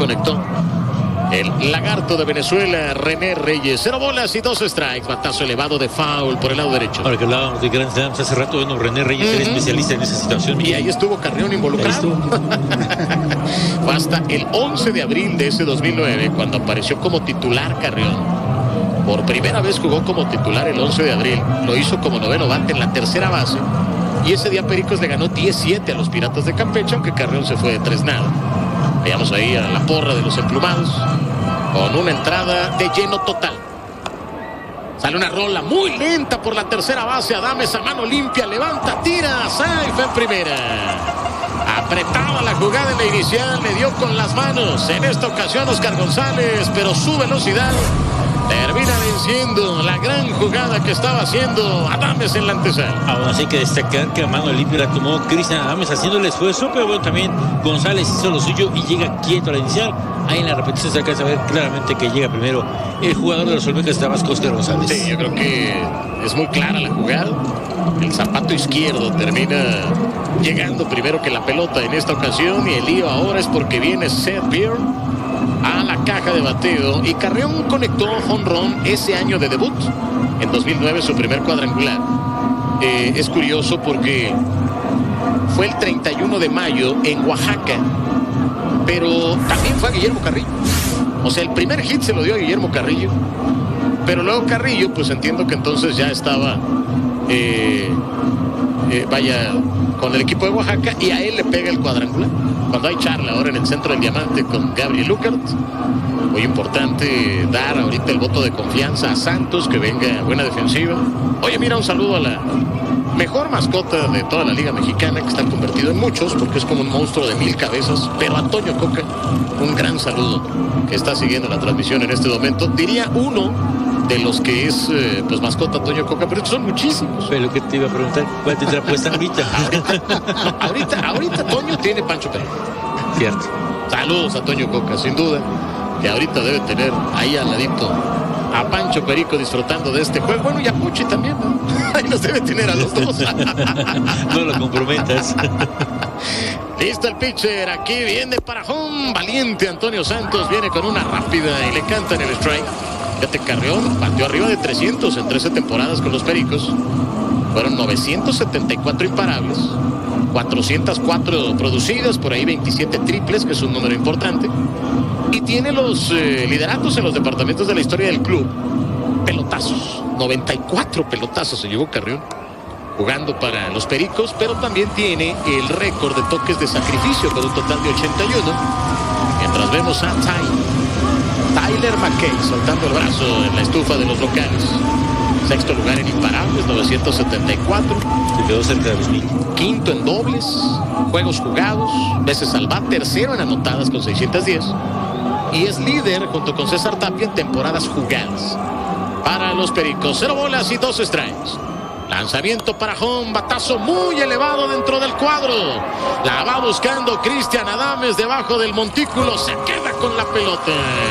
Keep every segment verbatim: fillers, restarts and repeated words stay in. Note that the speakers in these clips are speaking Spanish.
conectó el lagarto de Venezuela, René Reyes. Cero bolas y dos strikes. Batazo elevado de foul por el lado derecho. Ahora que hablábamos de Grand Slams hace rato, bueno, René Reyes uh-huh. era especialista en esa situación. Y ahí estuvo Carrión involucrado. Fue hasta el once de abril de ese dos mil nueve cuando apareció como titular Carrión. Por primera vez jugó como titular el once de abril. Lo hizo como noveno bate en la tercera base. Y ese día Pericos le ganó diez siete a los Piratas de Campeche, aunque Carrión se fue de tres nada. Veamos ahí a la porra de los emplumados con una entrada de lleno total. Sale una rola muy lenta por la tercera base. Adames a mano limpia, levanta, tira, safe en primera. Apretaba la jugada en la inicial, le dio con las manos. En esta ocasión Oscar González, pero su velocidad termina venciendo la gran jugada que estaba haciendo Adames en la antesala. Aún así hay que destacar que a mano limpia la tomó Cristian Adames haciendo el esfuerzo, pero bueno, también González hizo lo suyo y llega quieto a la inicial. Ahí en la repetición se alcanza a ver claramente que llega primero el jugador de los Olmecas de Tabasco, Oscar González. Sí, yo creo que es muy clara la jugada. El zapato izquierdo termina llegando primero que la pelota en esta ocasión, y el lío ahora es porque viene Seth Beer a la caja de bateo, y Carrión conectó home run ese año de debut en dos mil nueve, su primer cuadrangular. Eh, es curioso porque fue el treinta y uno de mayo en Oaxaca, pero también fue a Guillermo Carrillo. O sea, el primer hit se lo dio a Guillermo Carrillo, pero luego Carrillo, pues entiendo que entonces ya estaba eh, eh, vaya con el equipo de Oaxaca, y a él le pega el cuadrangular cuando hay charla ahora en el centro del diamante con Gabriel Lucart. Muy importante dar ahorita el voto de confianza a Santos, que venga buena defensiva. Oye, mira, un saludo a la mejor mascota de toda la Liga Mexicana, que está convertido en muchos porque es como un monstruo de mil cabezas, pero a Toño Coca, un gran saludo, que está siguiendo la transmisión en este momento. Diría uno de los que es eh, pues mascota Toño Coca, pero estos son muchísimos. Pero lo que te iba a preguntar, ¿cuál tendrá puesta ahorita? ahorita, no, ahorita, ahorita Toño tiene Pancho Pérez. Cierto. Saludos a Toño Coca, sin duda, que ahorita debe tener ahí al ladito a Pancho Perico disfrutando de este juego. Bueno, y a Puchi también, ¿no? Ahí los debe tener a los dos. No lo comprometas. Listo el pitcher, aquí viene para home, valiente Antonio Santos, viene con una rápida y le cantan el strike. Fíjate, Carrión batió arriba de trescientos en trece temporadas con los Pericos. Fueron novecientos setenta y cuatro imparables, cuatrocientos cuatro producidas, por ahí veintisiete triples, que es un número importante. Y tiene los eh, lideratos en los departamentos de la historia del club. Pelotazos, noventa y cuatro pelotazos se llevó Carrión jugando para los Pericos, pero también tiene el récord de toques de sacrificio con un total de ochenta y uno. Mientras vemos a Ty Tyler McKay soltando el brazo en la estufa de los locales. Sexto lugar en imparables, novecientos setenta y cuatro. Se quedó cerca de los mil. Quinto en dobles, juegos jugados, veces al bat. Tercero en anotadas con seiscientos diez. Y es líder junto con César Tapia en temporadas jugadas para los Pericos. Cero bolas y dos strikes. Lanzamiento para home, batazo muy elevado dentro del cuadro. La va buscando Cristian Adames debajo del montículo. Se queda con la pelota.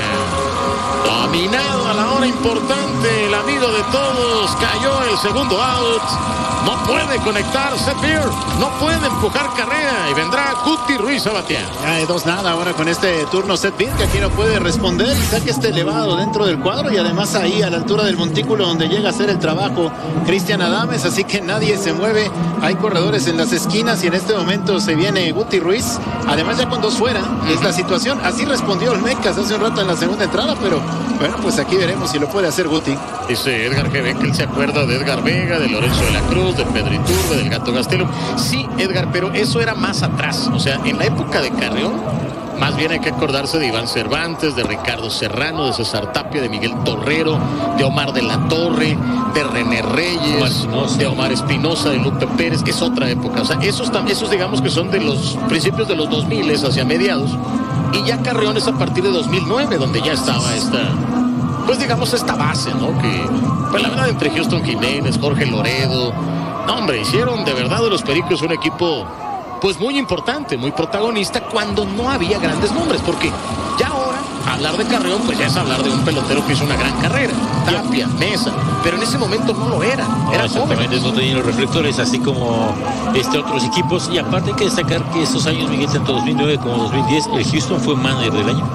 Dominado a la hora importante, el amigo de todos. Cayó el segundo out. No puede conectar Seth Beer, no puede empujar carrera, y vendrá Guti Ruiz a batear. Ya de dos nada ahora con este turno Seth Beer, que aquí no puede responder, y saca este elevado dentro del cuadro, y además ahí a la altura del montículo donde llega a hacer el trabajo Cristian Adames, así que nadie se mueve. Hay corredores en las esquinas y en este momento se viene Guti Ruiz, además ya con dos fuera. Uh-huh. Es la situación, así respondió Olmecas hace un rato en la segunda entrada, pero bueno, pues aquí veremos si lo puede hacer Guti. Dice Edgar G. B que él se acuerda de Edgar Vega, de Lorenzo de la Cruz, de Pedro Iturbe, del Gato Gastelum. Sí, Edgar, pero eso era más atrás. O sea, en la época de Carrión, más bien hay que acordarse de Iván Cervantes, de Ricardo Serrano, de César Tapia, de Miguel Torrero, de Omar de la Torre, de René Reyes, Omar de Omar Espinosa, de Lupe Pérez. Es otra época. O sea, esos, esos digamos que son de los principios de los dos mil hacia mediados. Y ya Carrión es a partir de dos mil nueve, donde ya estaba esta, pues digamos, esta base, ¿no? Que, pues la verdad, entre Houston Jiménez, Jorge Loredo, no, hombre, hicieron de verdad de los Pericos un equipo, pues muy importante, muy protagonista, cuando no había grandes nombres, porque ya ahora hablar de Carrión, pues ya es hablar de un pelotero que hizo una gran carrera, Tapia, Mesa, pero en ese momento no lo era, era joven. No tenían los reflectores, así como este otros equipos, y aparte hay que destacar que estos años, Miguel, tanto dos mil nueve como dos mil diez, el Houston fue manager del año.